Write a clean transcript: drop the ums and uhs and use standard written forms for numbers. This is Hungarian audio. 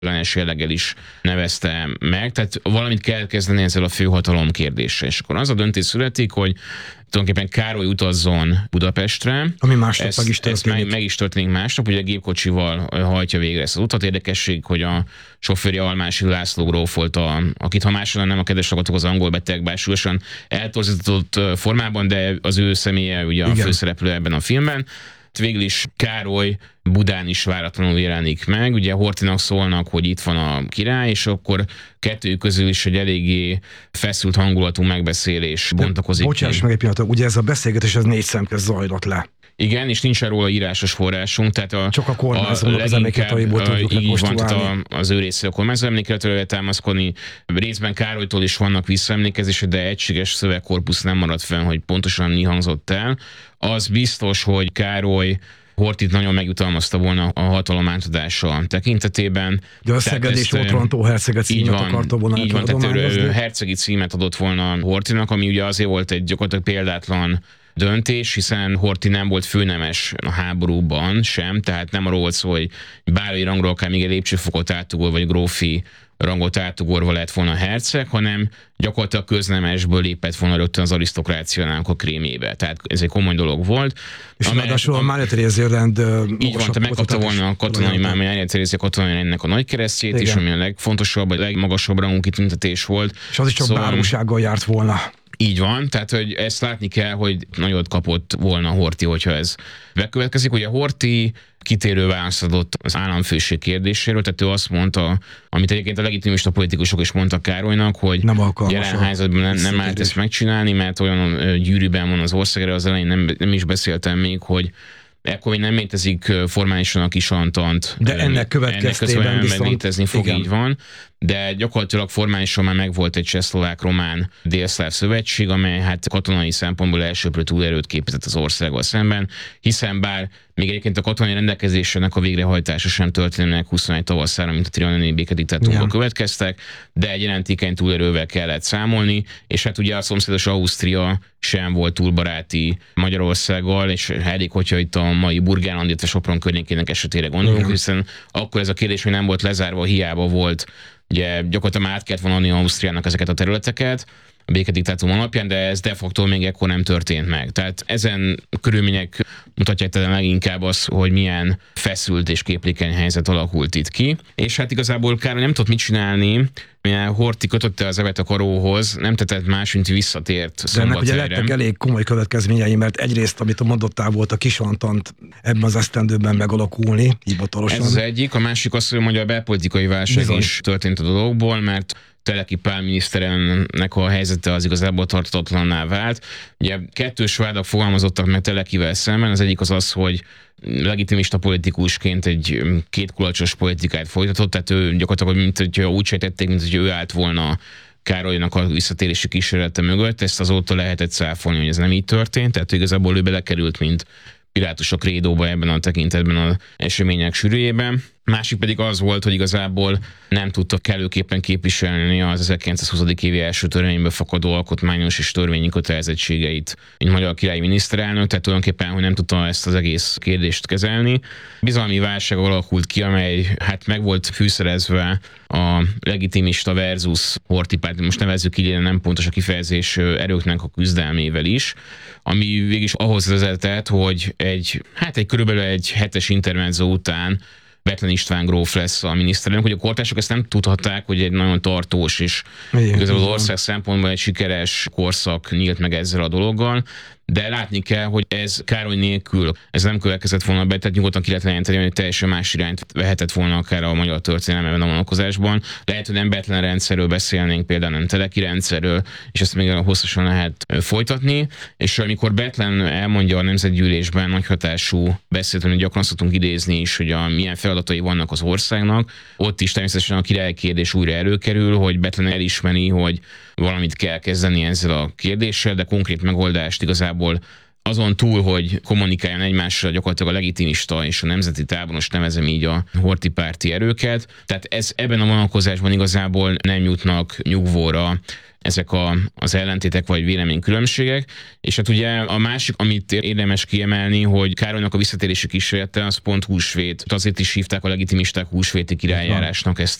ellenes jelleggel is nevezte meg, tehát valamit kell kezdeni ezzel a főhatalom kérdéssel. És akkor az a döntés születik, hogy tulajdonképpen Károly utazzon Budapestre. Ami másnap meg is történik. Meg is történik másnap, ugye gépkocsival hajtja végre ezt az utat. Érdekesség, hogy a sofőrje Almási László gróf volt, akit ha máshol nem a kedves hallgatók az angol beteg, bár súlyosan eltorzított formában, de az ő személye ugye a főszereplő ebben a filmben. Végül is Károly Budán is váratlanul jelenik meg. Ugye Horthynak szólnak, hogy itt van a király, és akkor kettőjük közül is egy eléggé feszült hangulatú megbeszélés bontakozik. Bocsáss meg egy pillanatot, ugye ez a beszélgetés az 4 szem közt zajlott le. Igen, és nincs róla írásos forrásunk, tehát csak a kormányzónak az emlékleteiból tudjuk rekonstruálni. Az ő része a kormányzó emlékletről lehet támaszkodni. Részben Károlytól is vannak visszaemlékezések, de egységes szövegkorpusz nem maradt fenn, hogy pontosan mi hangzott el. Az biztos, hogy Károly Horthyt nagyon megjutalmazta volna a hatalom átadása tekintetében. De a Szeged Otrantó herceget címet akarta volna. Így van, tehát ő hercegi címet adott volna Horthynak, ami ugye azért volt egy gyakorlatilag példátlan döntés, hiszen Horthy nem volt főnemes a háborúban sem, tehát nem arról volt szó, hogy bárói rangról akár még egy lépcsőfokot átugor, vagy grófi rangot átugorva lett volna herceg, hanem gyakorlatilag köznemesből lépett volna rögtön az arisztokráciának a krémjébe. Tehát ez egy komoly dolog volt. És ráadásul a Mária Terézia rend így van, te megkapta volna a katonai Mária Terézia katonai rendnek a nagykeresztjét is, ami a legfontosabb, a legmagasabb rangú kitüntetés volt. És az is csak bárósággal járt volna. Így van, tehát hogy ezt látni kell, hogy nagyot kapott volna Horthy, hogyha ez bekövetkezik. Ugye Horthy kitérő választ adott az államfőség kérdéséről, tehát ő azt mondta, amit egyébként a legitimista politikusok is mondtak Károlynak, hogy jelen helyzetben nem állt ezt megcsinálni, mert olyan gyűrűben van az ország, erre az elején nem is beszéltem még, hogy ekkor még nem létezik formálisan a kisantant. De ennek következtében viszont létezni fog, igen. Így van. De gyakorlatilag formálisan már megvolt egy csehszlovák-román délszláv szövetség, amely hát katonai szempontból elsőprő túlerőt képezett az országgal szemben, hiszen bár még egyébként a katonai rendelkezésének a végrehajtása sem történnek 21 tavaszára, mint a trianoni békediktátumból következtek, de egy jelentékeny túlerővel kellett számolni, és hát ugye a szomszédos Ausztria sem volt túl baráti Magyarországgal, és elég, hogyha itt a mai Burgenland, illetve Sopron környékének esetére gondolunk, hiszen akkor ez a kérdés még nem volt lezárva, hiába volt. Ugye gyakorlatilag át kellett vonani Ausztriának ezeket a területeket a békediktátum alapján, de ez de facto még ekkor nem történt meg. Tehát ezen körülmények mutatják talán leginkább azt, hogy milyen feszült és képlékeny helyzet alakult itt ki. És hát igazából Károly nem tudott mit csinálni, mivel Horthy kötötte az evet a karóhoz, nem tetett más, mint visszatért Szombathelyre. De ennek ugye lettek elég komoly következményei, mert egyrészt, amit a mondottál volt, a kisantant ebben az esztendőben megalakulni, hivatalosan. Ez az egyik, a másik az, hogy a magyar belpolitikai válság is történt a dologból, mert Teleki Pál miniszterelnöknek a helyzete az igazából tartatatlanná vált. Ugye kettős vádak fogalmazottak meg Telekivel szemben, az egyik az, hogy legitimista politikusként egy kétkulacsos politikát folytatott, tehát ő gyakorlatilag, mint hogyha úgy sejtették, mint hogy ő állt volna Károlynak a visszatérési kísérlete mögött, ezt azóta lehetett cáfolni, hogy ez nem így történt, tehát igazából ő belekerült, mint Pilátus a krédóba ebben a tekintetben az események sűrűjében. Másik pedig az volt, hogy igazából nem tudta kellőképpen képviselni az 1920. évi első törvényből fakadó alkotmányos és törvényi kötelezettségeit, mint magyar királyi miniszterelnök, tehát tulajdonképpen, hogy nem tudta ezt az egész kérdést kezelni. Bizalmi válság alakult ki, amely hát meg volt fűszerezve a legitimista versus Horthy párt, most nevezzük így, nem pontos a kifejezés, erőknek a küzdelmével is, ami végig ahhoz vezetett, hogy körülbelül egy hetes intermezzo után Bethlen István gróf lesz a miniszterelnök, hogy a kortársok ezt nem tudhatták, hogy egy nagyon tartós és igazából az ország szempontból egy sikeres korszak nyílt meg ezzel a dologgal, de látni kell, hogy ez Károly nélkül, ez nem következett volna be, tehát nyugodtan ki lehet jelenteni, hogy teljesen más irányt vehetett volna akár a magyar történelem ebben a vonatkozásban. Lehet, hogy nem Bethlen rendszerről beszélnénk, például nem Teleki rendszerről, és ezt még hosszasan lehet folytatni. És amikor Bethlen elmondja a Nemzetgyűlésben nagyhatású beszélt, amit gyakran szoktunk idézni is, hogy milyen feladatai vannak az országnak, ott is természetesen a király kérdés újra előkerül, hogy Bethlen elismeri, hogy valamit kell kezdeni ezzel a kérdéssel, de konkrét megoldást igazából azon túl, hogy kommunikáljon egymással gyakorlatilag a legitimista és a nemzeti táboros, nevezem így a Horthy párti erőket. Tehát ez ebben a vonalkozásban igazából nem jutnak nyugvóra ezek az ellentétek vagy véleménykülönbségek. És hát ugye a másik, amit érdemes kiemelni, hogy Károlynak a visszatérési kísérlete az pont húsvét. Azért is hívták a legitimisták húsvéti királyjárásnak ezt